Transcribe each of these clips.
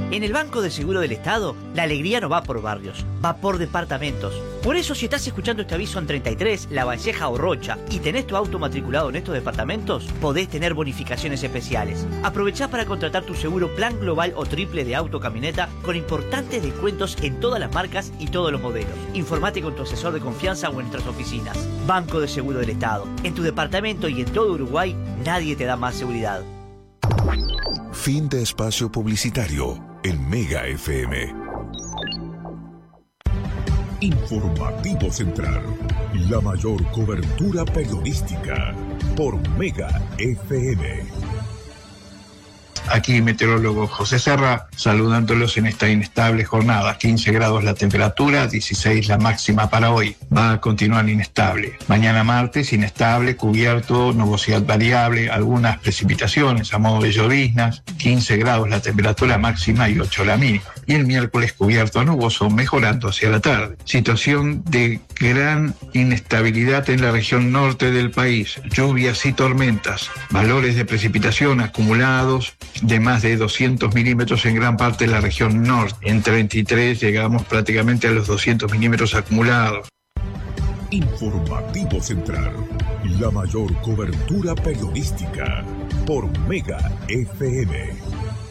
En el Banco de Seguro del Estado, la alegría no va por barrios, va por departamentos. Por eso, si estás escuchando este aviso en 33, La Valleja o Rocha y tenés tu auto matriculado en estos departamentos, podés tener bonificaciones especiales. Aprovechá para contratar tu seguro plan global o triple de auto camioneta con importantes descuentos en todas las marcas y todos los modelos. Informate con tu asesor de confianza o en nuestras oficinas. Banco de Seguro del Estado. En tu departamento y en todo Uruguay, nadie te da más seguridad. Fin de espacio publicitario en Mega FM. Informativo Central, la mayor cobertura periodística por Mega FM. Aquí meteorólogo José Serra, saludándolos en esta inestable jornada. 15 grados la temperatura, 16 la máxima para hoy. Va a continuar inestable. Mañana martes, inestable, cubierto, nubosidad variable, algunas precipitaciones a modo de lloviznas. 15 grados la temperatura máxima y 8 la mínima. Y el miércoles cubierto, nuboso, mejorando hacia la tarde. Situación de gran inestabilidad en la región norte del país. Lluvias y tormentas. Valores de precipitación acumulados de más de 200 milímetros en gran parte de la región norte. En 33 llegamos prácticamente a los 200 milímetros acumulados. Informativo Central, la mayor cobertura periodística por Mega FM.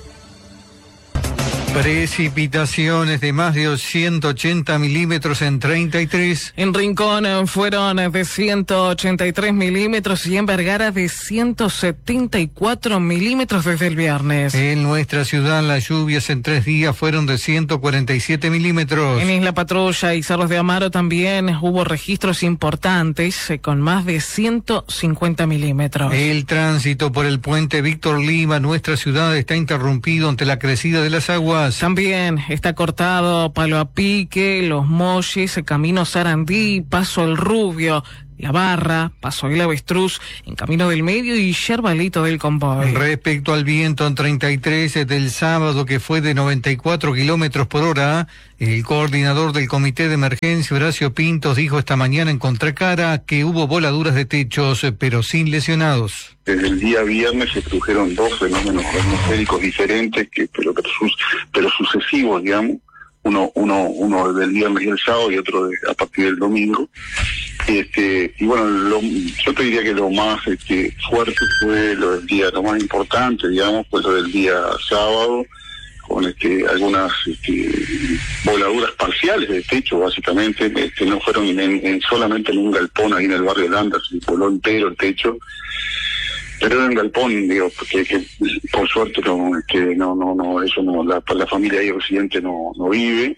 Precipitaciones de más de 180 milímetros en 33. En Rincón fueron de 183 milímetros y en Vergara de 174 milímetros desde el viernes. En nuestra ciudad las lluvias en 3 días fueron de 147 milímetros. En Isla Patrulla y Cerros de Amaro también hubo registros importantes con más de 150 milímetros. El tránsito por el puente Víctor Lima, nuestra ciudad, está interrumpido ante la crecida de las aguas. También está cortado Palo a Pique, Los Molles, Camino Sarandí, Paso el Rubio, La Barra, Paso el Avestruz, en Camino del Medio y Yerbalito del Convoy. Respecto al viento en 33 del sábado, que fue de 94 kilómetros por hora, el coordinador del Comité de Emergencia, Horacio Pintos, dijo esta mañana en Contracara que hubo voladuras de techos, pero sin lesionados. Desde el día viernes se produjeron 2 fenómenos atmosféricos diferentes, pero sucesivos, digamos. Uno del viernes y el sábado y otro a partir del domingo. Y bueno, yo te diría que lo más fuerte fue lo más importante, digamos, fue lo del día sábado, con algunas voladuras parciales de techo, básicamente. No fueron solamente en un galpón ahí en el barrio Landa, se voló entero el techo. Pero era un galpón, digo, que por suerte eso no, la familia ahí residente no vive,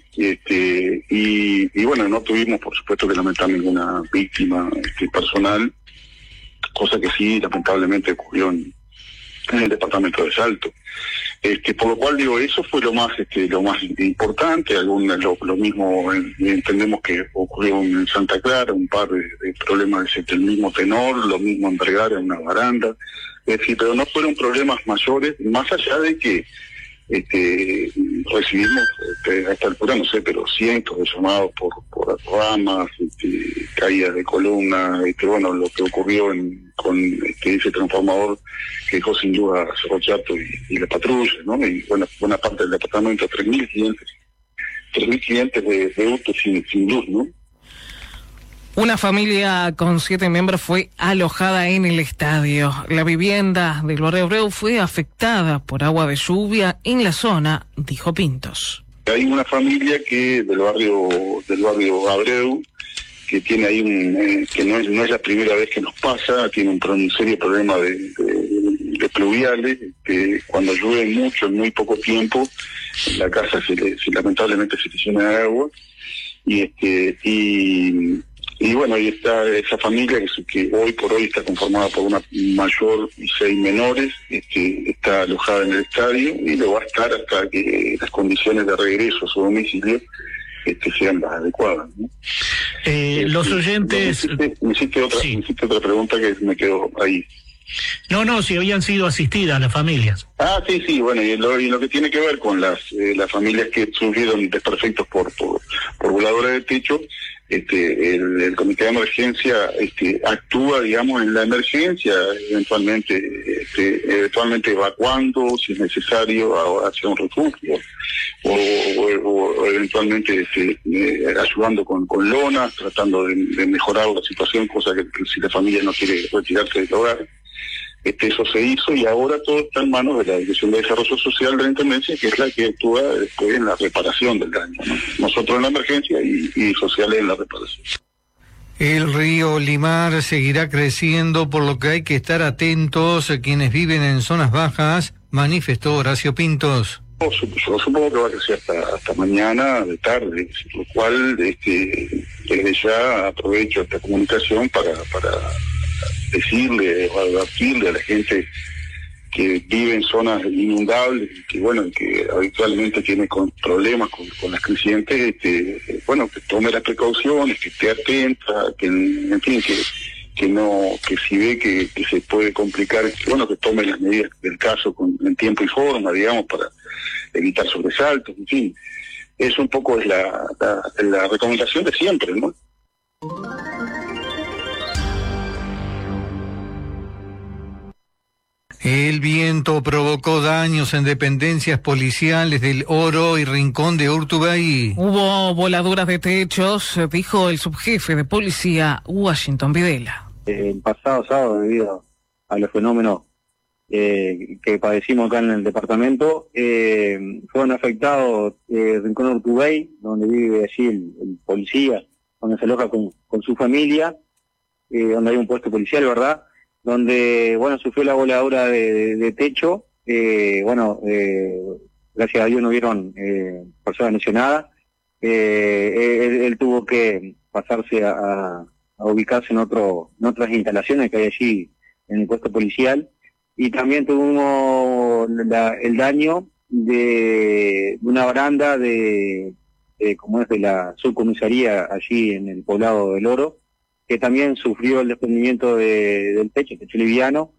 y bueno, no tuvimos, por supuesto, que lamentar ninguna víctima personal, cosa que sí, lamentablemente, ocurrió en el departamento de Salto. Por lo cual digo, eso fue lo más importante. Lo mismo entendemos que ocurrió en Santa Clara, un par de problemas del mismo tenor, lo mismo en Vergara, en una baranda, pero no fueron problemas mayores, más allá de que recibimos a esta altura, no sé, pero cientos de llamados por ramas, caídas de columnas, bueno, lo que ocurrió con ese transformador que dejó sin duda Cerro Chato y La Patrulla, ¿no? Y buena parte del departamento, 3.000 clientes de autos sin luz, ¿no? Una familia con 7 miembros fue alojada en el estadio. La vivienda del barrio Abreu fue afectada por agua de lluvia en la zona, dijo Pintos. Hay una familia del barrio Abreu que tiene ahí que no es la primera vez que nos pasa, tiene un serio problema de pluviales, que cuando llueve mucho en muy poco tiempo, la casa lamentablemente se llena de agua, y bueno, ahí está esa familia que hoy por hoy está conformada por una mayor y 6 menores, está alojada en el estadio y lo va a estar hasta que las condiciones de regreso a su domicilio sean las adecuadas, ¿no? Los oyentes... Me hiciste otra pregunta que me quedó ahí. No, si habían sido asistidas las familias. Sí, bueno, y lo que tiene que ver con las familias que sufrieron desperfectos por voladura de techo, el comité de emergencia actúa, digamos, en la emergencia, eventualmente evacuando, si es necesario, hacia un refugio, o eventualmente ayudando con lonas, tratando de mejorar la situación, cosa que si la familia no quiere retirarse del hogar. Eso se hizo, y ahora todo está en manos de la Dirección de Desarrollo Social de la Intendencia, que es la que actúa después en la reparación del daño, ¿no? Nosotros en la emergencia y sociales en la reparación. El río Limar seguirá creciendo, por lo que hay que estar atentos quienes viven en zonas bajas, manifestó Horacio Pintos. Yo supongo que va a crecer hasta mañana de tarde, lo cual desde ya aprovecho esta comunicación para decirle o advertirle a la gente que vive en zonas inundables, que habitualmente tiene problemas con las crecientes, que tome las precauciones, que esté atenta, que si ve que se puede complicar, que tome las medidas del caso en tiempo y forma, digamos, para evitar sobresaltos, en fin. Eso un poco es la recomendación de siempre, ¿no? El viento provocó daños en dependencias policiales del Oro y Rincón de Urtubey. Hubo voladuras de techos, dijo el subjefe de policía Washington Videla. El pasado sábado, debido a los fenómenos que padecimos acá en el departamento, fueron afectados Rincón de Urtubey, donde vive allí el policía, donde se aloja con su familia, donde hay un puesto policial, ¿verdad?, donde, sufrió la voladura de techo. Gracias a Dios no hubieron personas lesionadas. Él tuvo que pasarse a ubicarse en otras instalaciones que hay allí en el puesto policial, y también tuvimos el daño de una baranda de la subcomisaría allí en el poblado del Oro, que también sufrió el desprendimiento del techo liviano.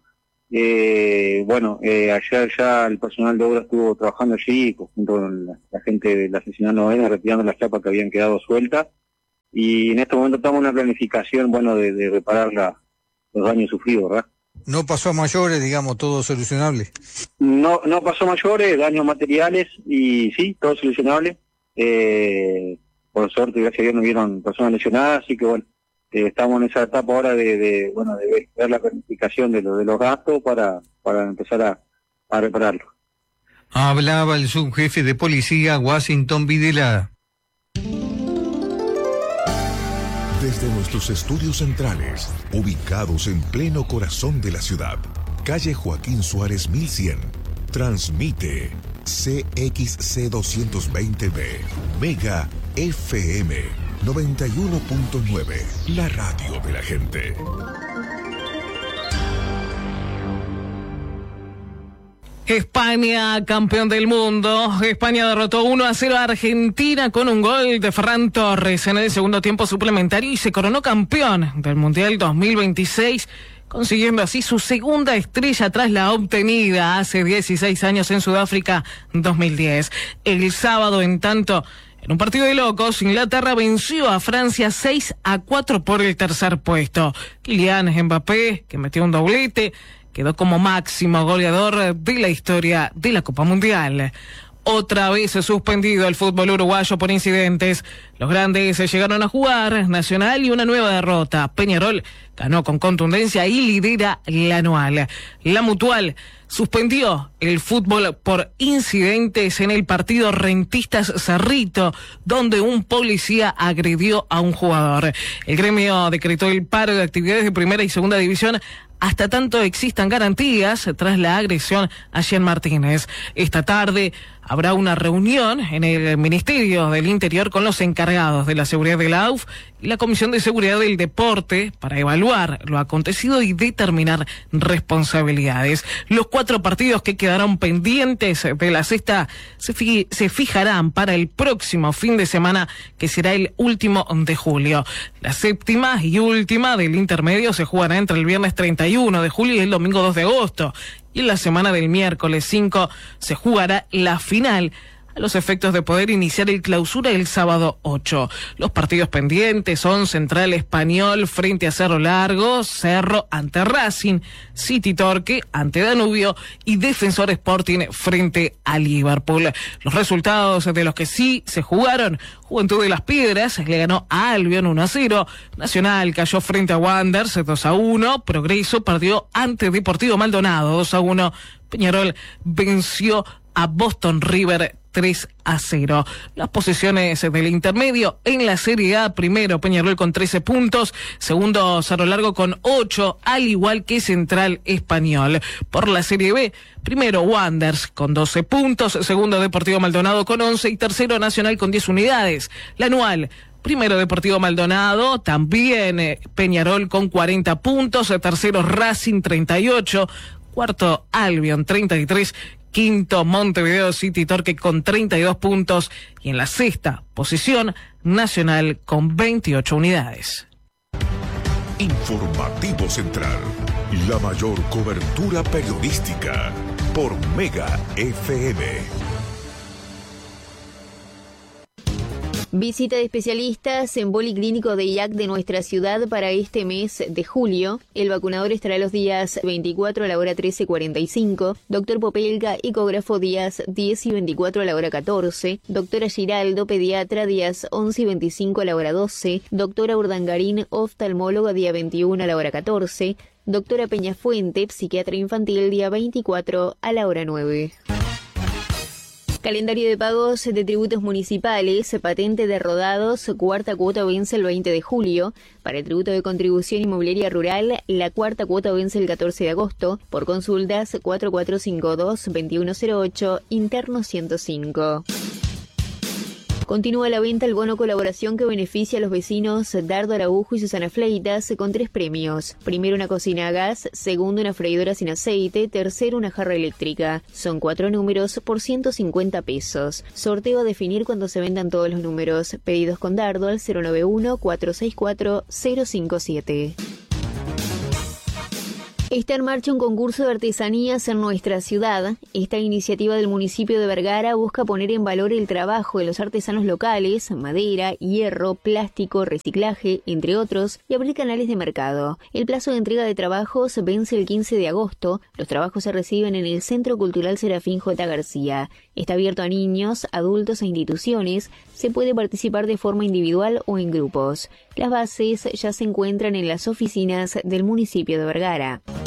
Ayer ya el personal de obra estuvo trabajando allí junto con la gente de la seccional novena, retirando las chapas que habían quedado sueltas, y en este momento estamos en una planificación de reparar los daños sufridos, ¿verdad? ¿No pasó a mayores, digamos, todo solucionable? No pasó a mayores, daños materiales, y sí, todo solucionable. Por suerte, gracias a Dios, no hubieron personas lesionadas, así que estamos en esa etapa ahora de ver la planificación de los gastos para empezar a repararlo. Hablaba el subjefe de policía Washington Videla. Desde nuestros estudios centrales, ubicados en pleno corazón de la ciudad, calle Joaquín Suárez 1100, transmite CXC 220B, Mega FM 91.9, la radio de la gente. España, campeón del mundo. España derrotó 1-0 a Argentina con un gol de Ferran Torres en el segundo tiempo suplementario y se coronó campeón del Mundial 2026, consiguiendo así su segunda estrella tras la obtenida hace 16 años en Sudáfrica 2010. El sábado, en tanto, en un partido de locos, Inglaterra venció a Francia 6-4 por el tercer puesto. Kylian Mbappé, que metió un doblete, quedó como máximo goleador de la historia de la Copa Mundial. Otra vez suspendido el fútbol uruguayo por incidentes. Los grandes se llegaron a jugar, Nacional y una nueva derrota. Peñarol ganó con contundencia y lidera la anual. La Mutual suspendió el fútbol por incidentes en el partido Rentistas Cerrito, donde un policía agredió a un jugador. El gremio decretó el paro de actividades de primera y segunda división hasta tanto existan garantías tras la agresión a Jean Martínez. Esta tarde habrá una reunión en el Ministerio del Interior con los encargados de la seguridad de la AUF y la Comisión de Seguridad del Deporte para evaluar lo acontecido y determinar responsabilidades. Los 4 partidos que quedaron pendientes de la sexta se fijarán para el próximo fin de semana, que será el último de julio. La séptima y última del intermedio se jugará entre el viernes 31 de julio y el domingo 2 de agosto. Y en la semana del miércoles 5 se jugará la final a los efectos de poder iniciar el clausura el sábado 8. Los partidos pendientes son Central Español frente a Cerro Largo, Cerro ante Racing, City Torque ante Danubio y Defensor Sporting frente a Liverpool. Los resultados de los que sí se jugaron: Juventud de las Piedras le ganó a Albion 1-0, Nacional cayó frente a Wanderers 2-1, Progreso perdió ante Deportivo Maldonado 2-1, Peñarol venció a Boston River 3-0. Las posiciones del intermedio en la Serie A: primero Peñarol con 13 puntos, segundo Cerro Largo con 8, al igual que Central Español. Por la Serie B, primero Wanderers con 12 puntos, segundo Deportivo Maldonado con 11 y tercero Nacional con 10 unidades. La anual: primero Deportivo Maldonado, también Peñarol con 40 puntos, tercero Racing 38, cuarto Albion 33, quinto Montevideo City Torque con 32 puntos y en la sexta posición Nacional con 28 unidades. Informativo Central, la mayor cobertura periodística por Mega FM. Visita de especialistas en policlínico de IAC de nuestra ciudad para este mes de julio. El vacunador estará los días 24 a la hora 13:45, doctor Popelga, ecógrafo días 10 y 24 a la hora 14, doctora Giraldo, pediatra días 11 y 25 a la hora 12, doctora Urdangarín, oftalmóloga día 21 a la hora 14, doctora Peñafuente, psiquiatra infantil día 24 a la hora 9. Calendario de pagos de tributos municipales, patente de rodados, cuarta cuota vence el 20 de julio. Para el tributo de contribución inmobiliaria rural, la cuarta cuota vence el 14 de agosto. Por consultas, 4452-2108, interno 105. Continúa la venta el bono colaboración que beneficia a los vecinos Dardo Araujo y Susana Fleitas con 3 premios. Primero, una cocina a gas; segundo, una freidora sin aceite; tercero, una jarra eléctrica. Son 4 números por 150 pesos. Sorteo a definir cuando se vendan todos los números. Pedidos con Dardo al 091-464-057. Está en marcha un concurso de artesanías en nuestra ciudad. Esta iniciativa del municipio de Vergara busca poner en valor el trabajo de los artesanos locales, madera, hierro, plástico, reciclaje, entre otros, y abrir canales de mercado. El plazo de entrega de trabajos vence el 15 de agosto. Los trabajos se reciben en el Centro Cultural Serafín J. García. Está abierto a niños, adultos e instituciones. Se puede participar de forma individual o en grupos. Las bases ya se encuentran en las oficinas del municipio de Vergara.